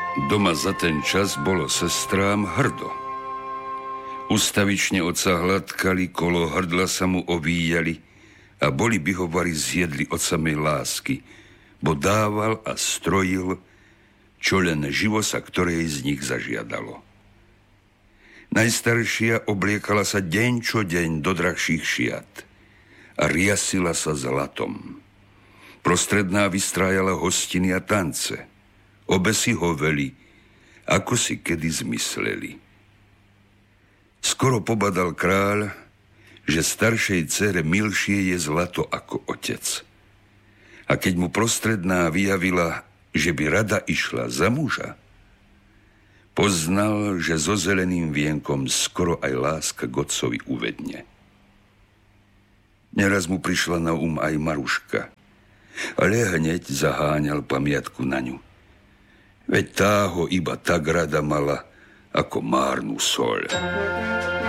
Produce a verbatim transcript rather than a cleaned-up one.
Doma za ten čas bolo sestrám hrdo. Ustavične oca hladkali, kolo hrdla sa mu ovíjali a boli by ho vari zjedli od samej lásky, bo dával a strojil, čo len živo sa ktorej z nich zažiadalo. Najstaršia obliekala sa deň čo deň do drahších šiat a riasila sa zlatom. Prostredná vystrájala hostiny a tance. Obe si hoveli, ako si kedy zmysleli. Skoro pobadal kráľ, že staršej dcere milšie je zlato ako otec. A keď mu prostredná vyjavila, že by rada išla za muža, poznal, že so zeleným vienkom skoro aj láska k otcovi uvedne. Neraz mu prišla na um aj Maruška, ale hneď zaháňal pamiatku na ňu. Veď tá ho iba tak rada mala, ako márnu soľ.